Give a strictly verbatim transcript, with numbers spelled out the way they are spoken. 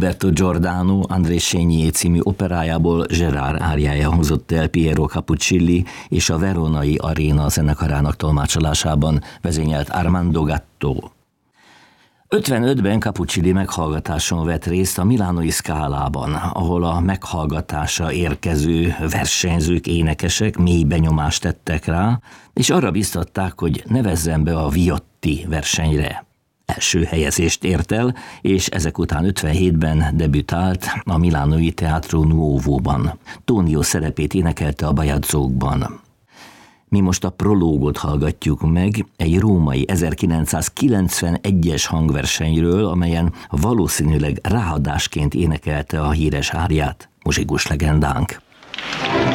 Alberto Giordano André Chénier című operájából Gérard áriája hozott el Piero Capuccilli és a Veronai Aréna zenekarának tolmácsolásában vezényelt Armando Gatto. ötvenötben Capuccilli meghallgatáson vett részt a Milánói Scalában, ahol a meghallgatásra érkező versenyzők, énekesek mély benyomást tettek rá, és arra biztatták, hogy nevezzen be a Viotti versenyre. Első helyezést ért el, és ezek után ötvenhétben debütált a Milánói Teatro Nuovo-ban. Tonio szerepét énekelte a Bajadzókban. Mi most a prológot hallgatjuk meg egy római ezerkilencszázkilencvenegyes hangversenyről, amelyen valószínűleg ráadásként énekelte a híres áriát muzsikus legendánk.